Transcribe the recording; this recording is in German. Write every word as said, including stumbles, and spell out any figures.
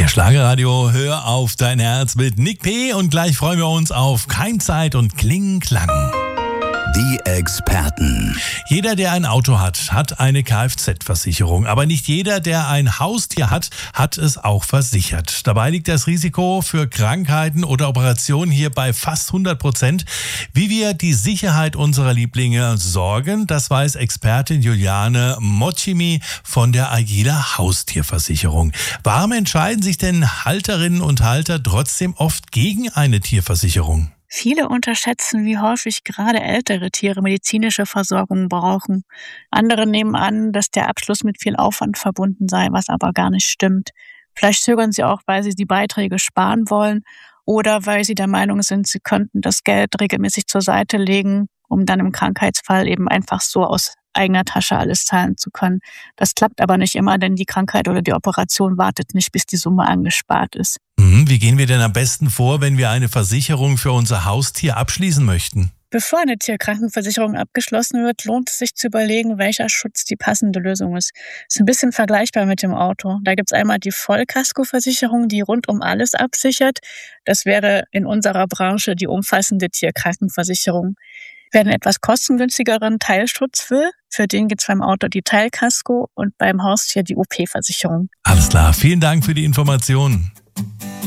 Hier Schlagerradio, hör auf dein Herz mit Nick P. Und gleich freuen wir uns auf Keimzeit und Kling-Klang. Die Experten. Jeder, der ein Auto hat, hat eine Kfz-Versicherung. Aber nicht jeder, der ein Haustier hat, hat es auch versichert. Dabei liegt das Risiko für Krankheiten oder Operationen hier bei fast hundert Prozent. Wie wir die Sicherheit unserer Lieblinge sorgen, das weiß Expertin Juliane Mocimi von der Agila Haustierversicherung. Warum entscheiden sich denn Halterinnen und Halter trotzdem oft gegen eine Tierversicherung? Viele unterschätzen, wie häufig gerade ältere Tiere medizinische Versorgung brauchen. Andere nehmen an, dass der Abschluss mit viel Aufwand verbunden sei, was aber gar nicht stimmt. Vielleicht zögern sie auch, weil sie die Beiträge sparen wollen oder weil sie der Meinung sind, sie könnten das Geld regelmäßig zur Seite legen, um dann im Krankheitsfall eben einfach so aus eigener Tasche alles zahlen zu können. Das klappt aber nicht immer, denn die Krankheit oder die Operation wartet nicht, bis die Summe angespart ist. Mhm, wie gehen wir denn am besten vor, wenn wir eine Versicherung für unser Haustier abschließen möchten? Bevor eine Tierkrankenversicherung abgeschlossen wird, lohnt es sich zu überlegen, welcher Schutz die passende Lösung ist. Ist ein bisschen vergleichbar mit dem Auto. Da gibt es einmal die Vollkaskoversicherung, die rund um alles absichert. Das wäre in unserer Branche die umfassende Tierkrankenversicherung. Wer einen etwas kostengünstigeren Teilschutz will, für den gibt es beim Auto die Teilkasko und beim Haustier die O P-Versicherung. Alles klar, vielen Dank für die Informationen.